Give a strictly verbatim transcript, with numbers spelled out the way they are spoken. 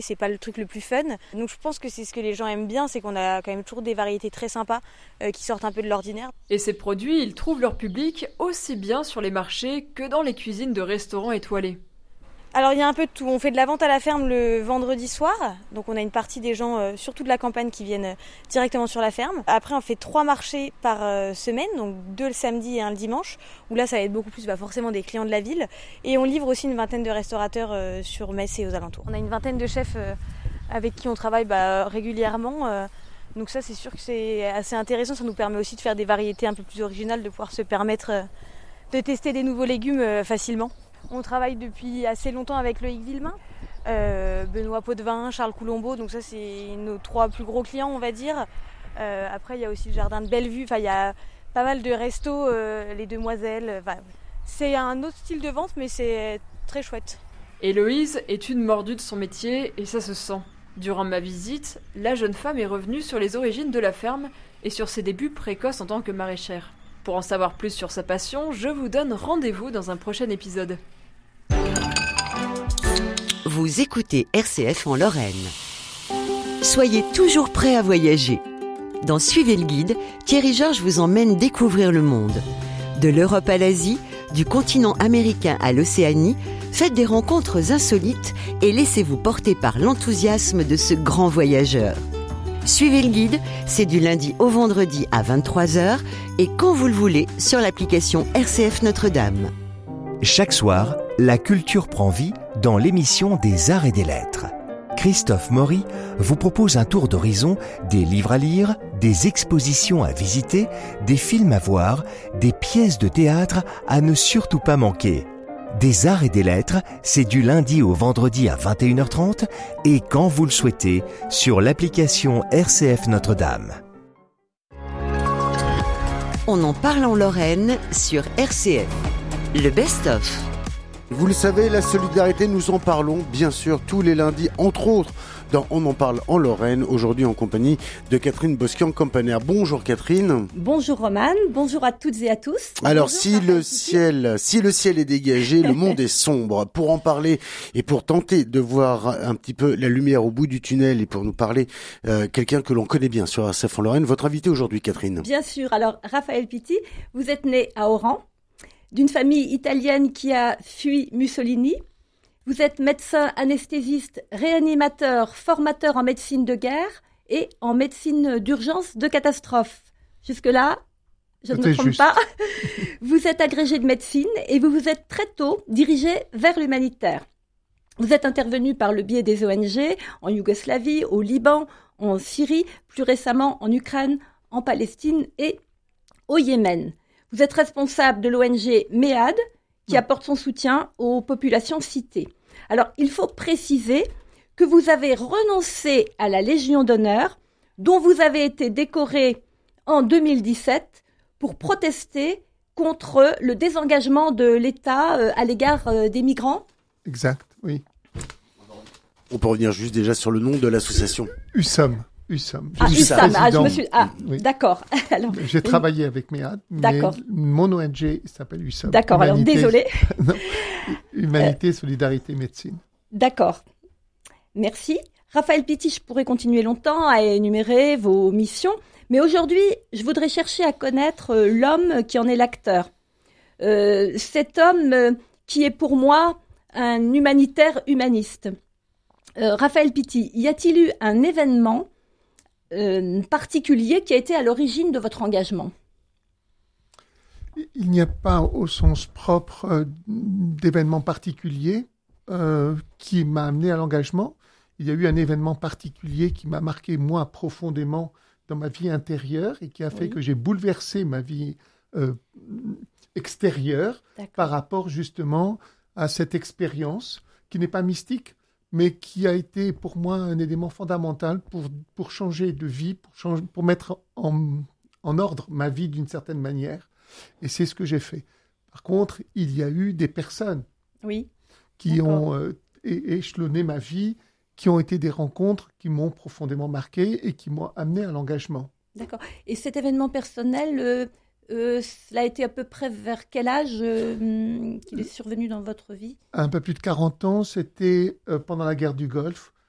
C'est pas le truc le plus fun. Donc je pense que c'est ce que les gens aiment bien, c'est qu'on a quand même toujours des variétés très sympas euh, qui sortent un peu de l'ordinaire. Et ces produits, ils trouvent leur public aussi bien sur les marchés que dans les cuisines de restaurants étoilés. Alors il y a un peu de tout. On fait de la vente à la ferme le vendredi soir. Donc on a une partie des gens, euh, surtout de la campagne, qui viennent euh, directement sur la ferme. Après on fait trois marchés par euh, semaine, donc deux le samedi et un le dimanche, où là ça va être beaucoup plus bah, forcément des clients de la ville. Et on livre aussi une vingtaine de restaurateurs euh, sur Metz et aux alentours. On a une vingtaine de chefs euh, avec qui on travaille bah, régulièrement. Euh, donc ça c'est sûr que c'est assez intéressant. Ça nous permet aussi de faire des variétés un peu plus originales, de pouvoir se permettre euh, de tester des nouveaux légumes euh, facilement. On travaille depuis assez longtemps avec Loïc Villemain, euh, Benoît Potvin, Charles Coulombeau, donc ça c'est nos trois plus gros clients on va dire. Euh, après il y a aussi le jardin de Bellevue, enfin il y a pas mal de restos, euh, les Demoiselles. C'est un autre style de vente mais c'est très chouette. Héloïse est une mordue de son métier et ça se sent. Durant ma visite, la jeune femme est revenue sur les origines de la ferme et sur ses débuts précoces en tant que maraîchère. Pour en savoir plus sur sa passion, je vous donne rendez-vous dans un prochain épisode. Vous écoutez R C F en Lorraine. Soyez toujours prêts à voyager. Dans Suivez le guide, Thierry Georges vous emmène découvrir le monde. De l'Europe à l'Asie, du continent américain à l'Océanie, faites des rencontres insolites et laissez-vous porter par l'enthousiasme de ce grand voyageur. Suivez le guide, c'est du lundi au vendredi à vingt-trois heures et quand vous le voulez sur l'application R C F Notre-Dame. Chaque soir, la culture prend vie dans l'émission des Arts et des Lettres. Christophe Maury vous propose un tour d'horizon des livres à lire, des expositions à visiter, des films à voir, des pièces de théâtre à ne surtout pas manquer. Des Arts et des Lettres, c'est du lundi au vendredi à vingt et une heures trente et quand vous le souhaitez, sur l'application R C F Notre-Dame. On en parle en Lorraine sur R C F. Le best-of. Vous le savez, la solidarité, nous en parlons bien sûr tous les lundis, entre autres dans On en parle en Lorraine, aujourd'hui en compagnie de Catherine Bosquian-Campaner. Bonjour Catherine. Bonjour Romane, bonjour à toutes et à tous. Alors bonjour, si le ciel, si le ciel est dégagé, le monde est sombre. Pour en parler et pour tenter de voir un petit peu la lumière au bout du tunnel et pour nous parler euh, quelqu'un que l'on connaît bien sur R C F en Lorraine, votre invité aujourd'hui Catherine. Bien sûr, alors Raphaël Pitti, vous êtes né à Oran, d'une famille italienne qui a fui Mussolini. Vous êtes médecin anesthésiste, réanimateur, formateur en médecine de guerre et en médecine d'urgence de catastrophe. Jusque-là, je ne me trompe pas. Vous êtes agrégé de médecine et vous vous êtes très tôt dirigé vers l'humanitaire. Vous êtes intervenu par le biais des O N G en Yougoslavie, au Liban, en Syrie, plus récemment en Ukraine, en Palestine et au Yémen. Vous êtes responsable de l'O N G MEAD, qui apporte son soutien aux populations citées. Alors, il faut préciser que vous avez renoncé à la Légion d'honneur, dont vous avez été décoré en deux mille dix-sept pour protester contre le désengagement de l'État à l'égard des migrants. Exact, oui. On peut revenir juste déjà sur le nom de l'association. U S A M. U S A M. Ah, U S A M. Ah, je me suis... ah oui. D'accord. Alors, j'ai oui. travaillé avec MEAD, mais mon O N G s'appelle U S A M. D'accord, Humanité... alors désolé. non. Humanité, euh... Solidarité, Médecine. D'accord. Merci. Raphaël Pitti, je pourrais continuer longtemps à énumérer vos missions, mais aujourd'hui, je voudrais chercher à connaître l'homme qui en est l'acteur. Euh, cet homme euh, qui est pour moi un humanitaire humaniste. Euh, Raphaël Pitti, y a-t-il eu un événement Euh, particulier qui a été à l'origine de votre engagement? Il n'y a pas au sens propre euh, d'événement particulier euh, qui m'a amené à l'engagement. Il y a eu un événement particulier qui m'a marqué moi profondément dans ma vie intérieure et qui a fait oui. que j'ai bouleversé ma vie euh, extérieure D'accord. par rapport justement à cette expérience qui n'est pas mystique, mais qui a été pour moi un élément fondamental pour, pour changer de vie, pour, changer, pour mettre en, en ordre ma vie d'une certaine manière. Et c'est ce que j'ai fait. Par contre, il y a eu des personnes oui. qui D'accord. ont euh, é- échelonné ma vie, qui ont été des rencontres qui m'ont profondément marqué et qui m'ont amené à l'engagement. D'accord. Et cet événement personnel, euh, euh, cela a été à peu près vers quel âge euh, qu'il est survenu dans votre vie ? Un peu plus de quarante ans, c'était euh, pendant la guerre du Golfe,